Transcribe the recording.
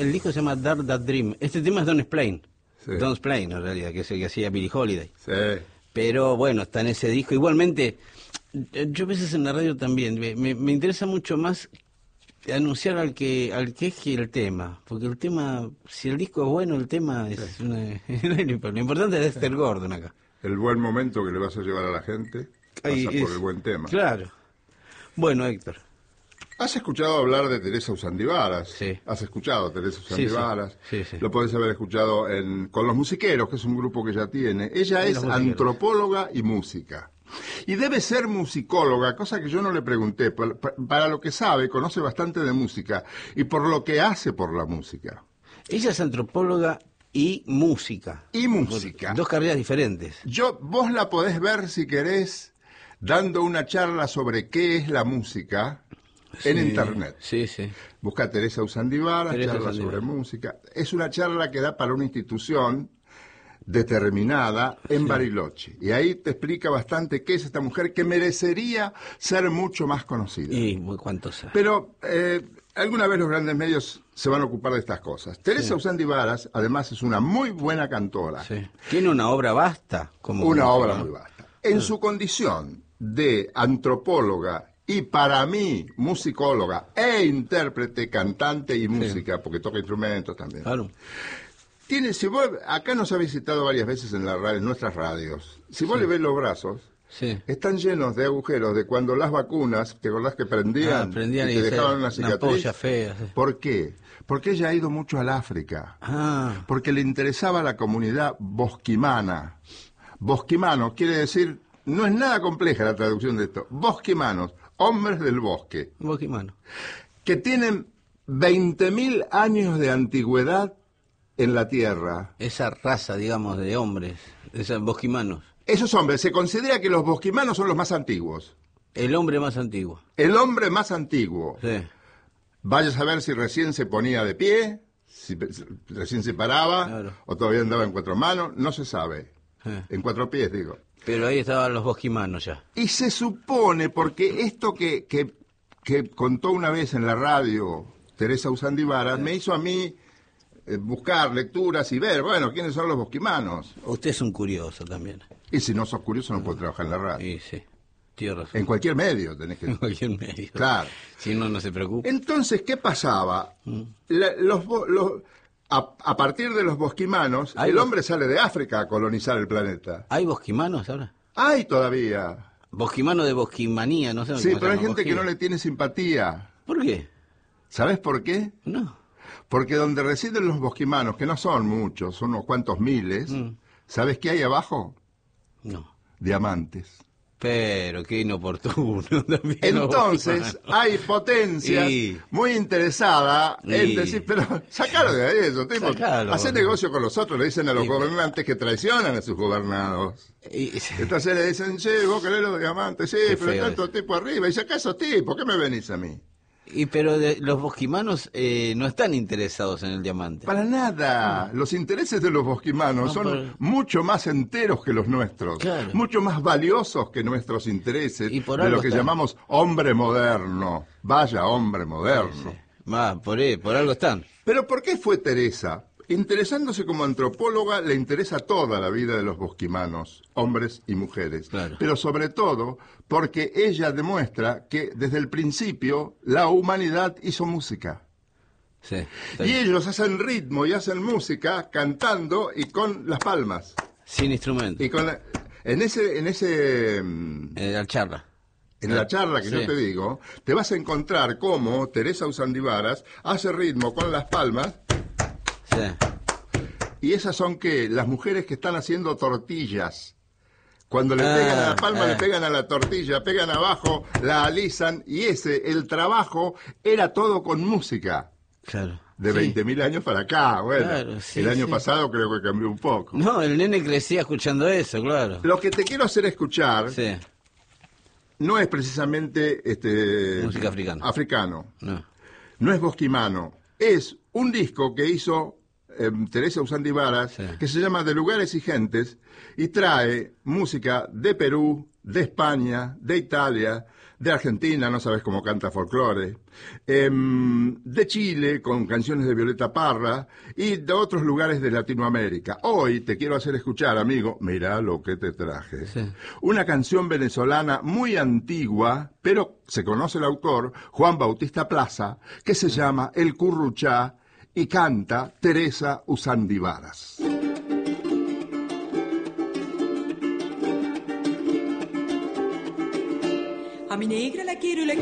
el disco se llama Dark That Dream. Este tema es Don't Explain. Sí. Don't Explain, en realidad, que es el que hacía Billie Holiday. Sí. Pero bueno, está en ese disco. Igualmente, yo a veces en la radio también, me interesa mucho más anunciar al que es que el tema. Porque el tema, si el disco es bueno, el tema es lo importante es Esther Gordon acá. El buen momento que le vas a llevar a la gente pasa por el buen tema. Claro. Bueno, Héctor. ¿Has escuchado hablar de Teresa Usandivaras? Sí. ¿Has escuchado a Teresa Usandivaras? Sí, sí. Lo podés haber escuchado con Los Musiqueros, que es un grupo que ella tiene. Ella es antropóloga y música. Y debe ser musicóloga, cosa que yo no le pregunté. Para lo que sabe, conoce bastante de música y por lo que hace por la música. Ella es antropóloga y música. Y música. Dos carreras diferentes. Vos la podés ver, si querés, dando una charla sobre qué es la música en Internet. Sí, sí. Busca Teresa Usandivaras, charla sobre música. Es una charla que da para una institución determinada en Bariloche. Y ahí te explica bastante qué es esta mujer que merecería ser mucho más conocida. Y cuánto sabe. Pero alguna vez los grandes medios se van a ocupar de estas cosas. Teresa Usandivaras, además, es una muy buena cantora. Sí. Tiene una obra vasta. Una obra muy vasta. En su condición de antropóloga y para mí musicóloga e intérprete, cantante y música, porque toca instrumentos también. Claro. Si vos, acá nos ha visitado varias veces en nuestras radios. Si vos le ves los brazos, están llenos de agujeros de cuando las vacunas, ¿te acordás que prendían y te dejaban una cicatriz? Una polla fea. Sí. ¿Por qué? Porque ella ha ido mucho al África. Porque le interesaba la comunidad bosquimana. Bosquimano quiere decir, no es nada compleja la traducción de esto. Bosquimanos, hombres del bosque. Bosquimano. Que tienen 20.000 años de antigüedad en la tierra. Esa raza, digamos, de hombres, esos bosquimanos. Esos hombres, se considera que los bosquimanos son los más antiguos. El hombre más antiguo. El hombre más antiguo. Sí. Vaya a saber si recién se ponía de pie, si recién se paraba, o todavía andaba en cuatro manos, no se sabe. En cuatro pies, digo. Pero ahí estaban los bosquimanos ya. Y se supone, porque esto que contó una vez en la radio Teresa Usandivaras, me hizo a mí buscar lecturas y ver, bueno, ¿quiénes son los bosquimanos? Usted es un curioso también. Y si no sos curioso no podés trabajar en la radio. Sí, tiene razón. En cualquier medio tenés que... En cualquier medio. Claro. Si no, no se preocupe. Entonces, ¿qué pasaba? A partir de los bosquimanos, el hombre sale de África a colonizar el planeta. ¿Hay bosquimanos ahora? Hay todavía. Bosquimano de bosquimanía, no sé. Sí, pero hay gente que no le tiene simpatía. ¿Por qué? ¿Sabes por qué? No. Porque donde residen los bosquimanos, que no son muchos, son unos cuantos miles, ¿sabes qué hay abajo? No. Diamantes. Pero qué inoportuno también. Entonces, hay potencias muy interesadas en decir, pero sacalo de ahí eso, tipo, hacer negocio con los otros, le dicen a los gobernantes que traicionan a sus gobernados. Entonces le dicen, che, vos querés los diamantes, sí, pero está tanto tipo arriba, y sacá esos tipos, ¿qué me venís a mí? Pero los bosquimanos no están interesados en el diamante. Para nada. Los intereses de los bosquimanos son mucho más enteros que los nuestros. Claro. Mucho más valiosos que nuestros intereses de lo que está. llamamos hombre moderno. Vaya hombre moderno. Sí. Por algo están. Pero ¿por qué fue Teresa? Interesándose como antropóloga, le interesa toda la vida de los bosquimanos, hombres y mujeres. Claro. Pero sobre todo porque ella demuestra que desde el principio la humanidad hizo música. Sí, y ellos hacen ritmo y hacen música cantando y con las palmas. Sin instrumento. Y con la charla. En la charla que yo te digo, te vas a encontrar cómo Teresa Usandivaras hace ritmo con las palmas. Sí. ¿Y esas son qué? Las mujeres que están haciendo tortillas. Cuando le pegan a la palma, le pegan a la tortilla, pegan abajo, la alisan, y el trabajo era todo con música. Claro. De 20.000 años para acá, bueno. Claro, el año pasado creo que cambió un poco. No, el nene crecía escuchando eso, claro. Lo que te quiero hacer escuchar no es precisamente música africano. No. No es bosquimano. Es un disco que hizo Teresa Usandivaras, que se llama De Lugares y Gentes, y trae música de Perú, de España, de Italia, De Argentina, no sabes cómo canta folclore. De Chile, con canciones de Violeta Parra, y de otros lugares de Latinoamérica. Hoy te quiero hacer escuchar, amigo, mirá lo que te traje. Sí. Una canción venezolana muy antigua, pero se conoce el autor, Juan Bautista Plaza, que se llama El Curruchá, y canta Teresa Usandivaras. A mi negra la quiero y la